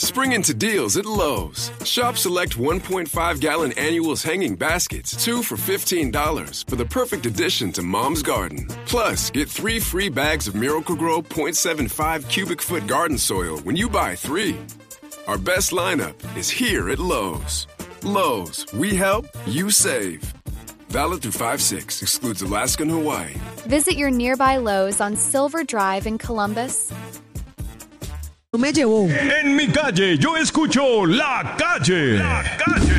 Spring into deals at Lowe's. Shop select 1.5-gallon annuals hanging baskets, 2 for $15 for the perfect addition to Mom's garden. Plus, get 3 free bags of Miracle-Gro 0.75 cubic foot garden soil when you buy 3. Our best lineup is here at Lowe's. Lowe's, we help, you save. Valid through 5/6, excludes Alaska and Hawaii. Visit your nearby Lowe's on Silver Drive in Columbus. Me llevó. En mi calle yo escucho La Calle. La Calle.